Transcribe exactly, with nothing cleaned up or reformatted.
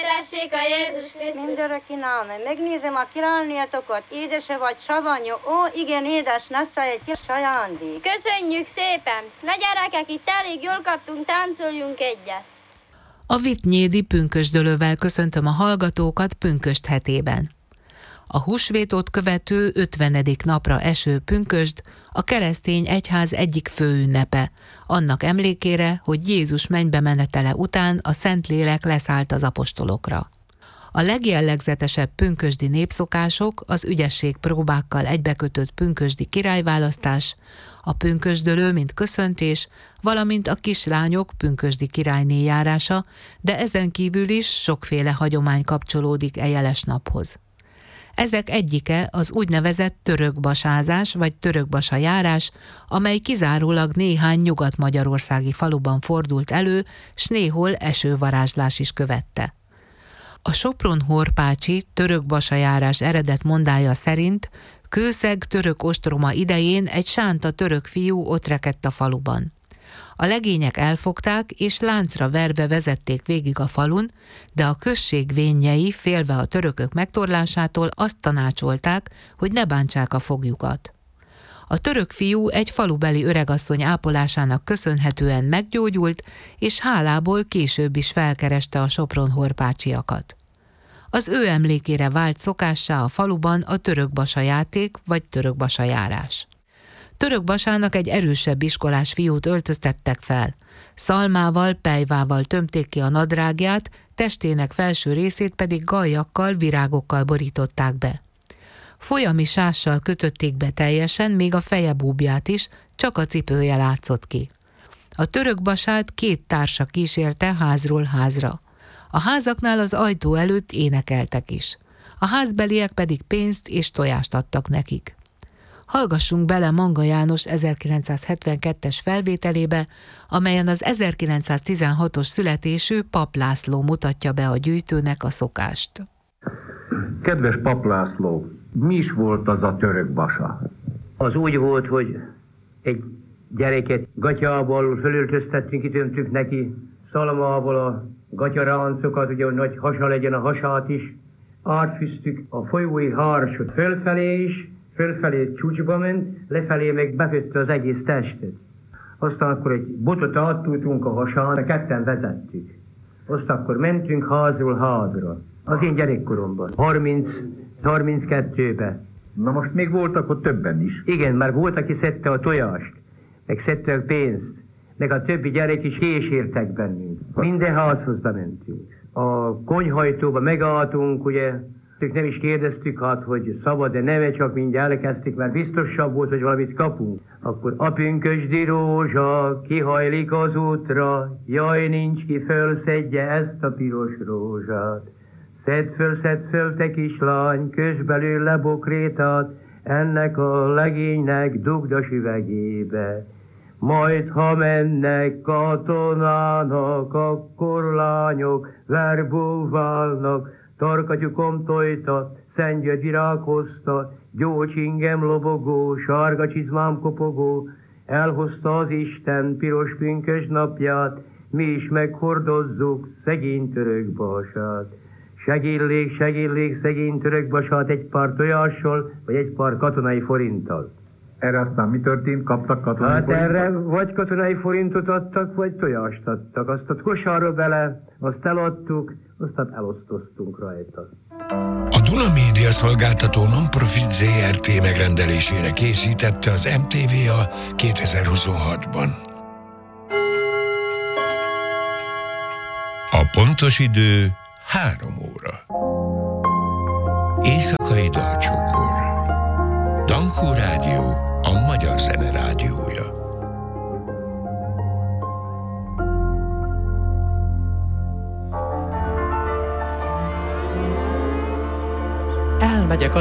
Élessék a Jézus Krisztus! Mindörökké náme, megnézem a királnétokat, édese vagy savanyú, ó, igen, édes, nassza egy kis ajándék. Köszönjük szépen! Na gyerekek, itt elég jól kaptunk, táncoljunk egyet! A Vittnyédi pünkösdölővel köszöntöm a hallgatókat pünkösd hetében. A húsvétot követő ötvenedik napra eső pünkösd a keresztény egyház egyik főünnepe, annak emlékére, hogy Jézus mennybe menetele után a Szentlélek leszállt az apostolokra. A legjellegzetesebb pünkösdi népszokások az ügyesség próbákkal egybekötött pünkösdi királyválasztás, a pünkösdölő, mint köszöntés, valamint a kislányok pünkösdi királyné járása, de ezen kívül is sokféle hagyomány kapcsolódik e jeles naphoz. Ezek egyike az úgynevezett törökbasázás vagy törökbasa járás, amely kizárólag néhány nyugat-magyarországi faluban fordult elő, s néhol esővarázslás is követte. A Sopron-Horpácsi törökbasa járás eredet mondája szerint kőszeg török ostroma idején egy sánta török fiú ott rekedt a faluban. A legények elfogták és láncra verve vezették végig a falun, de a község vénjei félve a törökök megtorlásától azt tanácsolták, hogy ne bántsák a foglyukat. A török fiú egy falubeli öregasszony ápolásának köszönhetően meggyógyult, és hálából később is felkereste a Sopron-Horpácsiakat. Az ő emlékére vált szokássá a faluban a törökbasa játék vagy törökbasa járás. Törökbasának egy erősebb iskolás fiút öltöztettek fel. Szalmával, pelyvával tömték ki a nadrágját, testének felső részét pedig galjakkal, virágokkal borították be. Folyami sással kötötték be teljesen, még a feje búbját is, csak a cipője látszott ki. A törökbasát két társa kísérte házról házra. A házaknál az ajtó előtt énekeltek is. A házbeliek pedig pénzt és tojást adtak nekik. Hallgassunk bele Manga János ezerkilencszázhetvenkettes felvételébe, amelyen az ezerkilencszáztizenhatos születésű Pap László mutatja be a gyűjtőnek a szokást. Kedves Pap László, mi is volt az a törökbasa? Az úgy volt, hogy egy gyereket gatyából fölöltöztettünk, kitömtük neki, szalmával a gatyaráncokat, ugye, hogy nagy hasa legyen a hasát is, átfűztük a folyói hársot fölfelé is, fölfelé csúcsba ment, lefelé meg befőtte az egész testet. Aztán akkor egy botot áttújtunk a hasán, ketten vezettük. Aztán akkor mentünk házról házra. Az én gyerekkoromban, harminc-harminckettőben. Na most még voltak ott többen is. Igen, már volt, aki szedte a tojást, meg szedte a pénzt, meg a többi gyerek is kísértek bennünk. Minden házhoz bementünk. A konyhajtóba megálltunk, ugye, ők nem is kérdeztük hát, hogy szabad, de nem, csak mindjárt elkezdtük, mert biztosabb volt, hogy valamit kapunk. Akkor a pünkösdi rózsa kihajlik az útra, jaj, nincs ki, fölszedje ezt a piros rózsát. Szedd föl, szedd föl, te kislány, kös belőle bokrétát, ennek a legénynek dugd a süvegébe. Majd, ha mennek katonának, akkor lányok verbúválnak, tarkatyukom tojta, szentgyögy virághozta, gyógycsingem lobogó, sárga csizmám kopogó, elhozta az Isten piros pünkösd napját, mi is meghordozzuk szegény törökbasát. Segélylék, segélylék szegény törökbasát egy pár tojással, vagy egy pár katonai forinttal. Erre aztán mi történt? Kaptak katonai hát forintot? Erre vagy katonai forintot adtak, vagy tojást adtak. Azt a kosárra bele, azt eladtuk, aztán elosztoztunk rajta. A Duna Média Szolgáltató Non-Profit zé er té megrendelésére készítette az em té vé á kétezer-huszonhatban. A pontos idő három óra. Éjszakai dalcsókor. Dankó Rádió, a magyar zene rádiója. Elmegyek az